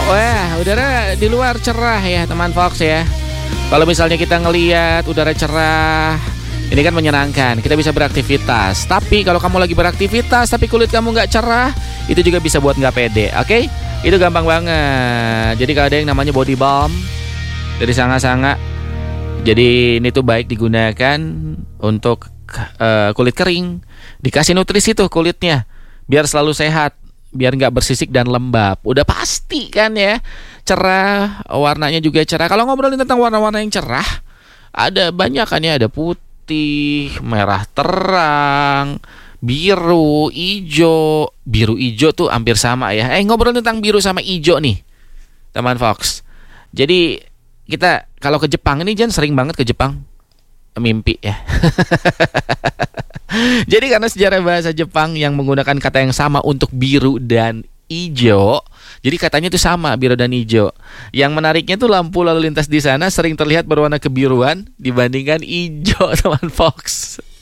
Wah, udara di luar cerah ya teman Fox ya. Kalau misalnya kita ngelihat udara cerah, ini kan menyenangkan, kita bisa beraktivitas. Tapi kalau kamu lagi beraktivitas tapi kulit kamu nggak cerah, itu juga bisa buat nggak pede, oke? Itu gampang banget. Jadi kalau ada yang namanya body balm dari Sanga-Sanga, jadi ini tuh baik digunakan untuk kulit kering. Dikasih nutrisi tuh kulitnya, biar selalu sehat, biar nggak bersisik dan lembab. Udah pasti kan ya, cerah, warnanya juga cerah. Kalau ngobrolin tentang warna-warna yang cerah, ada banyak kan ya, ada putih, merah terang, biru, ijo. Biru ijo tuh hampir sama ya. Ngobrol tentang biru sama ijo nih, teman Fox. Jadi kita kalau ke Jepang ini, Jan sering banget ke Jepang, mimpi ya. Jadi karena sejarah bahasa Jepang yang menggunakan kata yang sama untuk biru dan ijo, jadi katanya itu sama, biru dan ijo. Yang menariknya tuh lampu lalu lintas di sana sering terlihat berwarna kebiruan dibandingkan ijo, teman Fox.